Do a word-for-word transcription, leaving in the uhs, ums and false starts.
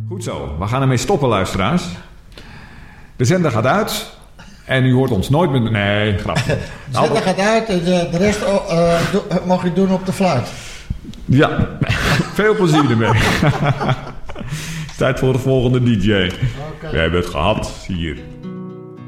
Goed zo, we gaan ermee stoppen, luisteraars. De zender gaat uit en u hoort ons nooit meer... Nee, grapje. De zender gaat uit en de, de rest uh, do, mag je doen op de fluit. Ja, veel plezier ermee. Tijd voor de volgende D J. Okay. We hebben het gehad hier.